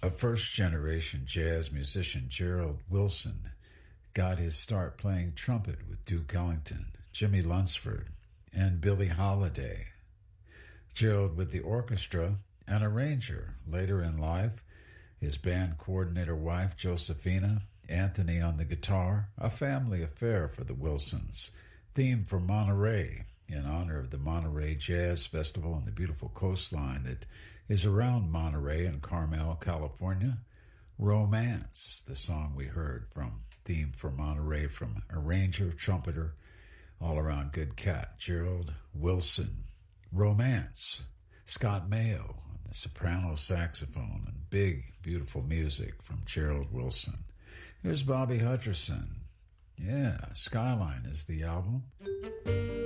A first-generation jazz musician, Gerald Wilson, got his start playing trumpet with Duke Ellington, Jimmy Lunsford, and Billie Holiday. Gerald with the orchestra, an arranger. Later in life, his band coordinator wife, Josephina, Anthony on the guitar, a family affair for the Wilsons. Theme for Monterey, in honor of the Monterey Jazz Festival and the beautiful coastline that is around Monterey and Carmel, California. Romance, the song we heard from Theme for Monterey from arranger, trumpeter, all-around good cat, Gerald Wilson. Romance, Scott Mayo on the soprano saxophone, and big, beautiful music from Gerald Wilson. Here's Bobby Hutcherson. Yeah, Skyline is the album.